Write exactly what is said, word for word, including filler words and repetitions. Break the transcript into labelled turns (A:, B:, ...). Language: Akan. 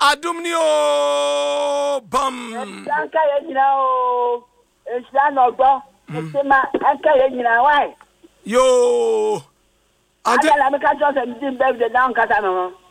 A: adum ni o bam
B: anka ye nyina o esra no gbo esema anka ye nyina why
A: yo
B: ade la me ka so se mi birthday down kasa no